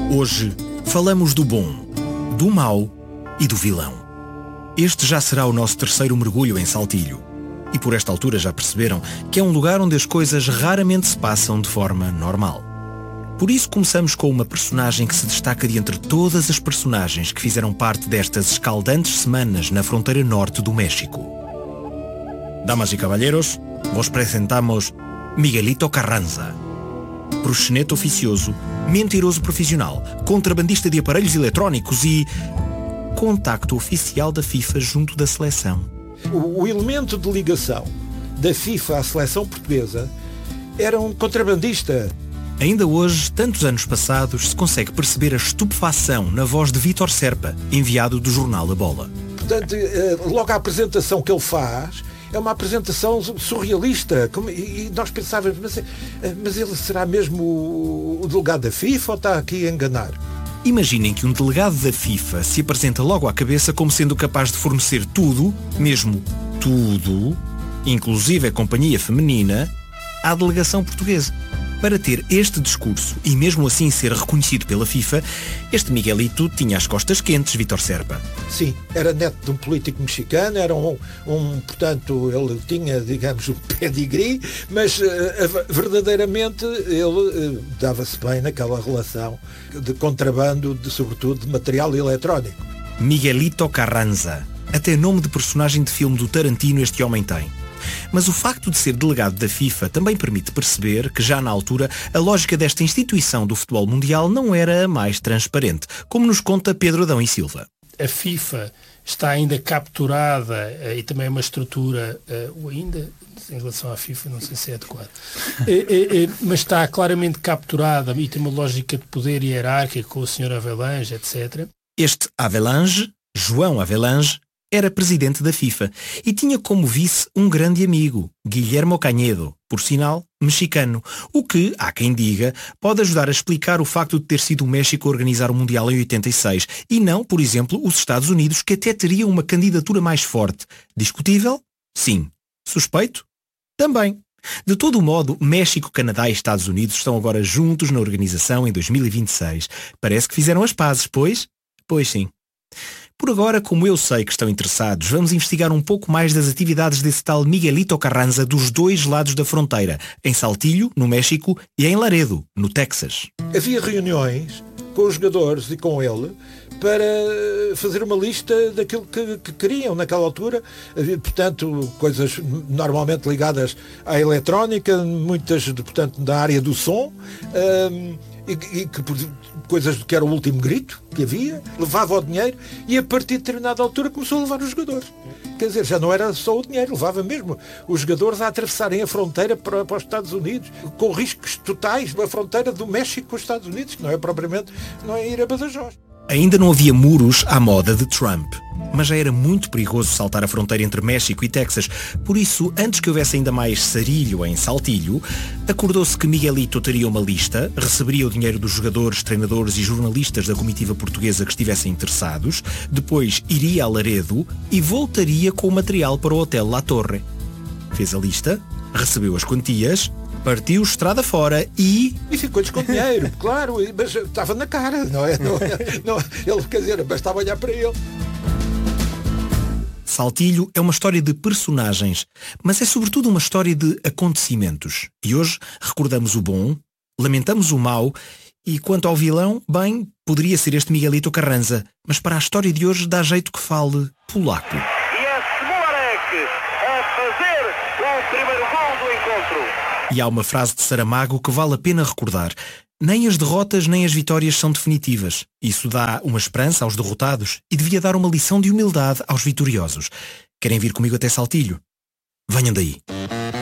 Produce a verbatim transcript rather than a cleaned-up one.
Hoje falamos do bom, do mau e do vilão. Este já será o nosso terceiro mergulho em Saltilho. E por esta altura já perceberam que é um lugar onde as coisas raramente se passam de forma normal. Por isso começamos com uma personagem que se destaca de entre todas as personagens que fizeram parte destas escaldantes semanas na fronteira norte do México. Damas e cavalheiros, vos presentamos Miguelito Carranza. Proxenete oficioso, mentiroso profissional, contrabandista de aparelhos eletrónicos e contacto oficial da FIFA junto da seleção. O, o elemento de ligação da FIFA à seleção portuguesa era um contrabandista. Ainda hoje, tantos anos passados, se consegue perceber a estupefação na voz de Vítor Serpa, enviado do jornal A Bola. Portanto, logo a apresentação que ele faz é uma apresentação surrealista. E nós pensávamos, mas, mas ele será mesmo o delegado da FIFA ou está aqui a enganar? Imaginem que um delegado da FIFA se apresenta logo à cabeça como sendo capaz de fornecer tudo, mesmo tudo, inclusive a companhia feminina, à delegação portuguesa. Para ter este discurso e mesmo assim ser reconhecido pela FIFA, este Miguelito tinha as costas quentes, Vítor Serpa. Sim, era neto de um político mexicano, era um, um portanto, ele tinha, digamos, um pedigree, mas uh, verdadeiramente ele uh, dava-se bem naquela relação de contrabando, de, sobretudo, de material eletrónico. Miguelito Carranza. Até nome de personagem de filme do Tarantino este homem tem. Mas o facto de ser delegado da FIFA também permite perceber que, já na altura, a lógica desta instituição do futebol mundial não era a mais transparente, como nos conta Pedro Adão e Silva. A FIFA está ainda capturada e também é uma estrutura, ou ainda, em relação à FIFA, não sei se é adequado, mas está claramente capturada e tem uma lógica de poder hierárquico com o senhor Avelange, etcétera. Este Avelange, João Avelange, era presidente da FIFA e tinha como vice um grande amigo, Guillermo Cañedo, por sinal, mexicano, o que, há quem diga, pode ajudar a explicar o facto de ter sido o México a organizar o Mundial em oitenta e seis e não, por exemplo, os Estados Unidos, que até teriam uma candidatura mais forte. Discutível? Sim. Suspeito? Também. De todo modo, México, Canadá e Estados Unidos estão agora juntos na organização em dois mil e vinte e seis. Parece que fizeram as pazes, pois? Pois sim. Por agora, como eu sei que estão interessados, vamos investigar um pouco mais das atividades desse tal Miguelito Carranza dos dois lados da fronteira, em Saltilho, no México, e em Laredo, no Texas. Havia reuniões com os jogadores e com ele para fazer uma lista daquilo que, que queriam naquela altura. Havia, portanto, coisas normalmente ligadas à eletrónica, muitas, portanto, da área do som, um, e, e que coisas que era o último grito que havia, levava o dinheiro e a partir de determinada altura começou a levar os jogadores. Quer dizer, já não era só o dinheiro, levava mesmo os jogadores a atravessarem a fronteira para, para os Estados Unidos, com riscos totais da fronteira do México com os Estados Unidos, que não é propriamente não é ir a Badajoz. Ainda não havia muros à moda de Trump, mas já era muito perigoso saltar a fronteira entre México e Texas. Por isso, antes que houvesse ainda mais sarilho em Saltilho, acordou-se que Miguelito teria uma lista, receberia o dinheiro dos jogadores, treinadores e jornalistas da comitiva portuguesa que estivessem interessados, depois iria a Laredo e voltaria com o material para o Hotel La Torre. Fez a lista, recebeu as quantias, partiu estrada fora e... E ficou-lhes com dinheiro, claro, mas estava na cara, não é? Não, não, ele, quer dizer, bastava olhar para ele. Saltilho é uma história de personagens, mas é sobretudo uma história de acontecimentos. E hoje recordamos o bom, lamentamos o mau e quanto ao vilão, bem, poderia ser este Miguelito Carranza, mas para a história de hoje dá jeito que fale polaco. E é Smolarek a fazer o primeiro gol do encontro. E há uma frase de Saramago que vale a pena recordar. Nem as derrotas nem as vitórias são definitivas. Isso dá uma esperança aos derrotados e devia dar uma lição de humildade aos vitoriosos. Querem vir comigo até Saltilho? Venham daí.